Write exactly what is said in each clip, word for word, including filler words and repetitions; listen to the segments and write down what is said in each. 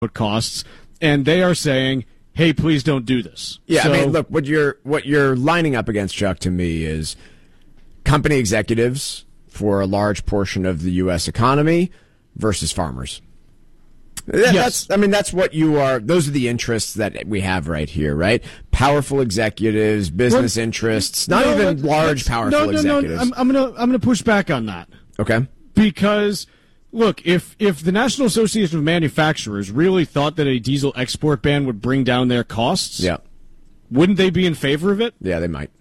costs, and they are saying, hey, please don't do this. Yeah, so, I mean, look, what you're what you're lining up against, Chuck, to me is company executives for a large portion of the U S economy versus farmers. That, yes. That's, I mean, that's what you are. Those are the interests that we have right here, right? Powerful executives, business well, interests, not no, even large, powerful no, no, executives. No, I'm, I'm gonna I'm gonna push back on that. Okay. Because look, if if the National Association of Manufacturers really thought that a diesel export ban would bring down their costs, yeah, wouldn't they be in favor of it? Yeah, they might.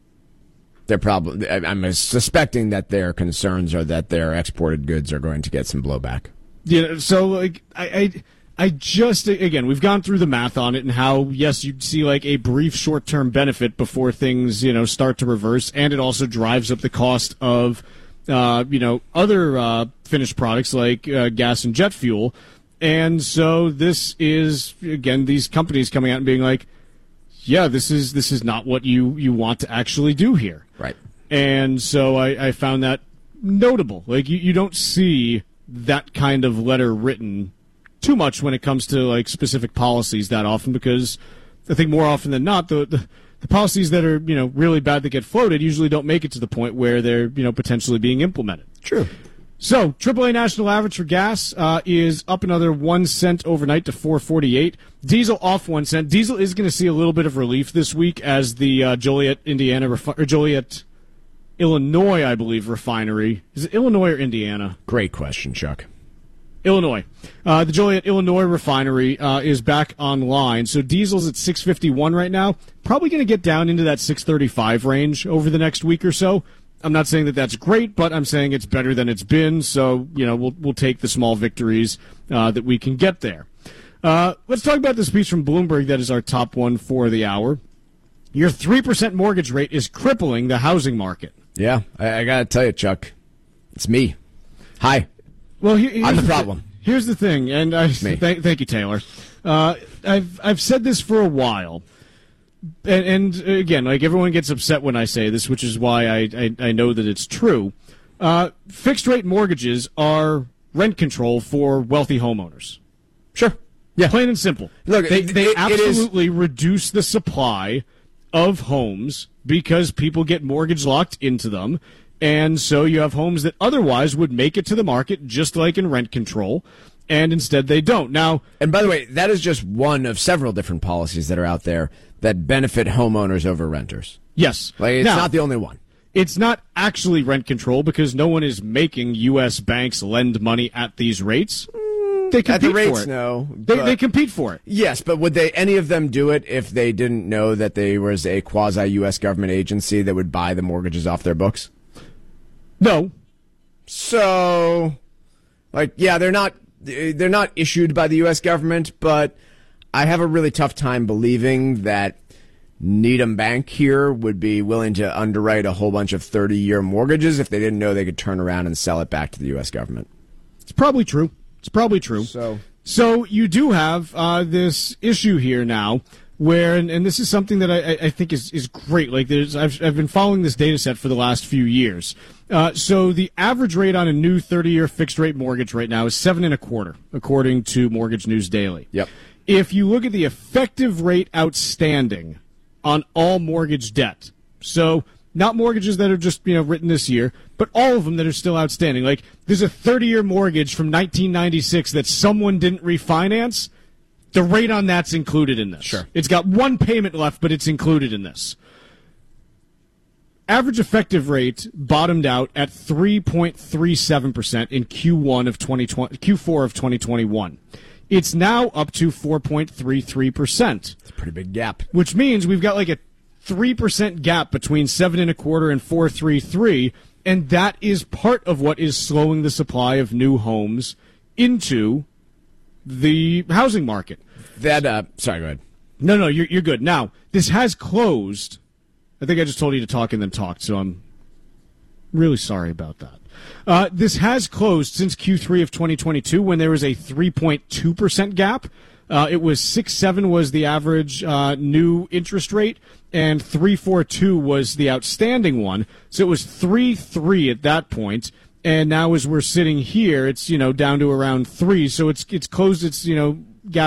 They're probably. I'm suspecting that their concerns are that their exported goods are going to get some blowback. Yeah. So, like, I, I, I just again, we've gone through the math on it and how yes, you'd see like a brief short-term benefit before things you know start to reverse, and it also drives up the cost of uh, you know other uh, finished products like uh, gas and jet fuel, and so this is again these companies coming out and being like, yeah, this is this is not what you, you want to actually do here. Right. And so I, I found that notable. Like, you, you don't see that kind of letter written too much when it comes to, like, specific policies that often, because I think more often than not, the, the, the policies that are, you know, really bad that get floated usually don't make it to the point where they're, you know, potentially being implemented. True. So, triple A national average for gas uh, is up another one cent overnight to four forty-eight. Diesel off one cent. Diesel is going to see a little bit of relief this week as the uh, Joliet, Indiana, refi- or Joliet, Illinois, I believe, refinery. Is it Illinois or Indiana? Great question, Chuck. Illinois. Uh, the Joliet, Illinois refinery uh, is back online. So diesel's at six fifty-one right now. Probably going to get down into that six thirty-five range over the next week or so. I'm not saying that that's great, but I'm saying it's better than it's been. So, you know, we'll we'll take the small victories uh, that we can get there. Uh, let's talk about the speech from Bloomberg that is our top one for the hour. Your three percent mortgage rate is crippling the housing market. Yeah, I, I got to tell you, Chuck, it's me. Hi. Well, here, I'm the problem. Here's the thing, and I th- thank you, Taylor. Uh, I've I've said this for a while. And, and again, like everyone gets upset when I say this, which is why I, I, I know that it's true. Uh, fixed rate mortgages are rent control for wealthy homeowners. Sure. Yeah. Plain and simple. Look, they, it, they it, absolutely it is... reduce the supply of homes because people get mortgage locked into them. And so you have homes that otherwise would make it to the market just like in rent control. And instead they don't. Now, and by the way, that is just one of several different policies that are out there that benefit homeowners over renters. Yes. Like, it's now, not the only one. It's not actually rent control because no one is making U S banks lend money at these rates. They compete at the rates, for it. No. They, they compete for it. Yes, but would they any of them do it if they didn't know that there was a quasi-U S government agency that would buy the mortgages off their books? No. So, like, yeah, they're not they're not issued by the U S government, but I have a really tough time believing that Needham Bank here would be willing to underwrite a whole bunch of thirty-year mortgages if they didn't know they could turn around and sell it back to the U S government. It's probably true. It's probably true. So, so you do have uh, this issue here now where, and, and this is something that I, I think is, is great. Like, there's, I've, I've been following this data set for the last few years. Uh, so the average rate on a new thirty-year fixed-rate mortgage right now is seven and a quarter, according to Mortgage News Daily. Yep. If you look at the effective rate outstanding on all mortgage debt, so not mortgages that are just, you know, written this year, but all of them that are still outstanding. Like, there's a thirty-year mortgage from nineteen ninety-six that someone didn't refinance. The rate on that's included in this. Sure. It's got one payment left, but it's included in this. Average effective rate bottomed out at three point three seven percent in Q one of twenty twenty, Q four of twenty twenty-one. It's now up to four point three three percent. It's a pretty big gap. Which means we've got like a three percent gap between seven and a quarter and four three three, and that is part of what is slowing the supply of new homes into the housing market. That uh, sorry, go ahead. No, no, you're you're good. Now, this has closed. I think I just told you to talk and then talked, so I'm really sorry about that. Uh, this has closed since Q three of twenty twenty-two when there was a three point two percent gap. Uh, it was six point seven was the average uh, new interest rate, and three point four two was the outstanding one. So it was three point three at that point, and now as we're sitting here, it's, you know, down to around three. So it's it's closed its, you know,